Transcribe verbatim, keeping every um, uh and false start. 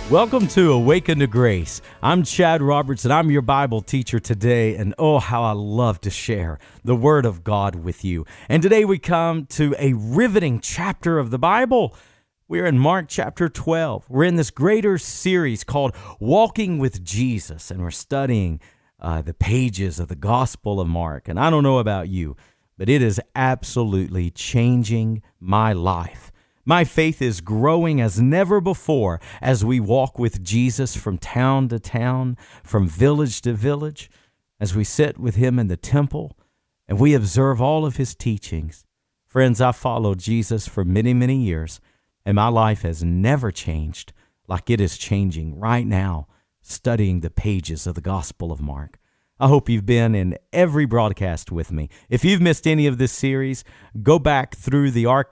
Welcome to Awaken to Grace. I'm Chad Roberts, and I'm your Bible teacher today, and oh, how I love to share the Word of God with you. And today we come to a riveting chapter of the Bible. We're in Mark chapter twelve. We're in this greater series called Walking with Jesus, and we're studying uh, the pages of the Gospel of Mark. And I don't know about you, but it is absolutely changing my life. My faith is growing as never before as we walk with Jesus from town to town, from village to village, as we sit with him in the temple and we observe all of his teachings. Friends, I've followed Jesus for many, many years, and my life has never changed like it is changing right now, studying the pages of the Gospel of Mark. I hope you've been in every broadcast with me. If you've missed any of this series, go back through the archive.